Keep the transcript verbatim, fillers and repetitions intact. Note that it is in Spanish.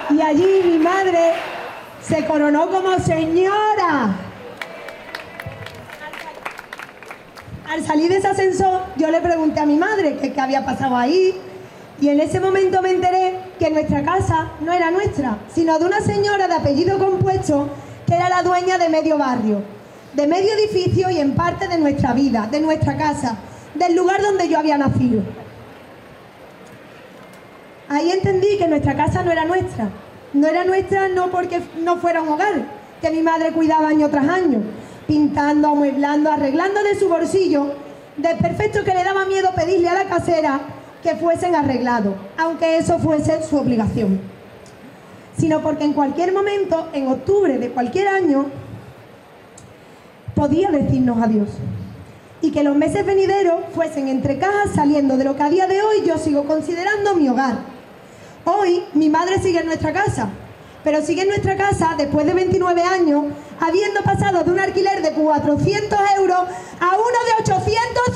Y allí mi madre se coronó como señora. Al salir de ese ascensor, yo le pregunté a mi madre qué, qué había pasado ahí, y en ese momento me enteré que nuestra casa no era nuestra, sino de una señora de apellido compuesto que era la dueña de medio barrio, de medio edificio y en parte de nuestra vida, de nuestra casa, del lugar donde yo había nacido. Ahí entendí que nuestra casa no era nuestra. No era nuestra no porque no fuera un hogar, que mi madre cuidaba año tras año, pintando, amueblando, arreglando de su bolsillo, de perfecto que le daba miedo pedirle a la casera que fuesen arreglados, aunque eso fuese su obligación. Sino porque en cualquier momento, en octubre de cualquier año, podía decirnos adiós. Y que los meses venideros fuesen entre cajas saliendo de lo que a día de hoy yo sigo considerando mi hogar. Hoy mi madre sigue en nuestra casa, pero sigue en nuestra casa después de veintinueve años, habiendo pasado de un alquiler de cuatrocientos euros a uno de ochocientos